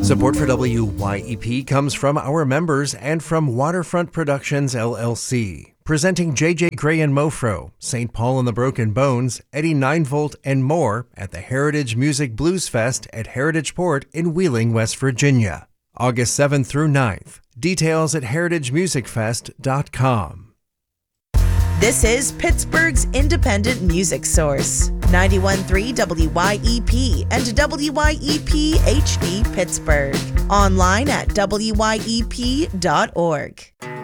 Support for WYEP comes from our members and from Waterfront Productions, LLC, presenting J.J. Gray and Mofro, St. Paul and the Broken Bones, Eddie 9-Volt, and more at the Heritage Music Blues Fest at Heritage Port in Wheeling, West Virginia, August 7th through 9th. Details at heritagemusicfest.com. This is Pittsburgh's independent music source, 91.3 WYEP and WYEP HD Pittsburgh. Online at wyep.org.